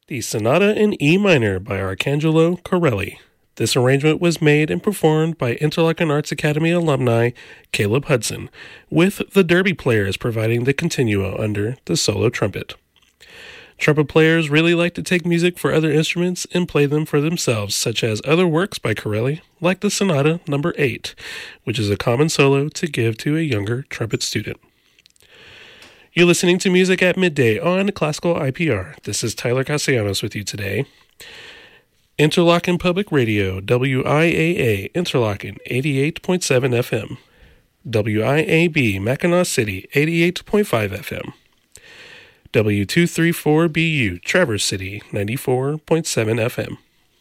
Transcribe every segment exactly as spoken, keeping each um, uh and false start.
The Sonata in E minor by Arcangelo Corelli. This arrangement was made and performed by Interlochen Arts Academy alumni Caleb Hudson, with the Derby players providing the continuo under the solo trumpet. Trumpet players really like to take music for other instruments and play them for themselves, such as other works by Corelli, like the Sonata number eight, which is a common solo to give to a younger trumpet student. You're listening to Music at Midday on Classical I P R. This is Tyler Castellanos with you today. Interlochen Public Radio, W I A A, Interlochen, eighty-eight point seven F M. W I A B, Mackinac City, eighty-eight point five F M. W two thirty-four B U, Traverse City, ninety-four point seven F M.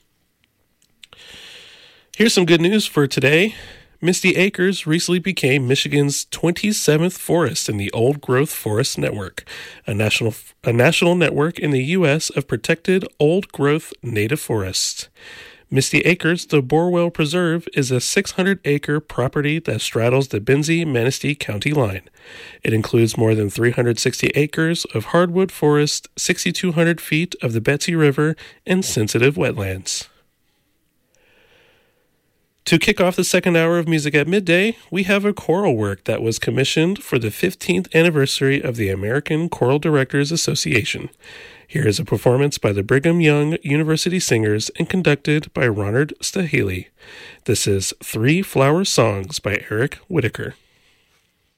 Here's some good news for today. Misty Acres recently became Michigan's twenty-seventh forest in the Old Growth Forest Network, a national a national network in the U S of protected old-growth native forests. Misty Acres, the Borwell Preserve, is a six hundred acre property that straddles the Benzie-Manistee County line. It includes more than three hundred sixty acres of hardwood forest, six thousand two hundred feet of the Betsy River, and sensitive wetlands. To kick off the second hour of Music at Midday, we have a choral work that was commissioned for the fifteenth anniversary of the American Choral Directors Association. Here is a performance by the Brigham Young University Singers and conducted by Ronald Stahaley. This is Three Flower Songs by Eric Whitaker.